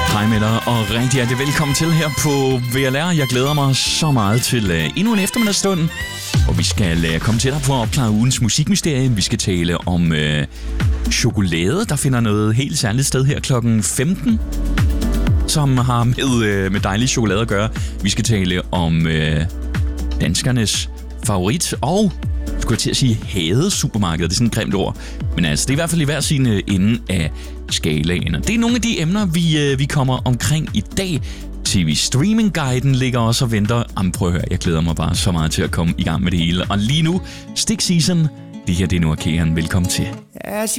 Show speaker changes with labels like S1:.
S1: Hej med dig, og rigtig hjertelig velkommen til her på VLR. Jeg glæder mig så meget til endnu en eftermiddagsstund, hvor vi skal komme til dig for at opklare ugens musikmysterie. Vi skal tale om chokolade, der finder noget helt særligt sted her klokken 15, som har med dejlig chokolade at gøre. Vi skal tale om danskernes favorit og, skulle jeg til at sige, hade supermarked. Det er sådan et grimt ord. Men altså, det er i hvert fald i hver sin ende af skalaen. Det er nogle af de emner, vi kommer omkring i dag. TV-streaming-guiden ligger også og venter. Prøv at høre, jeg glæder mig bare så meget til at komme i gang med det hele. Og lige nu, Stick Season. Det her, det er nu Arkean. Velkommen til.
S2: As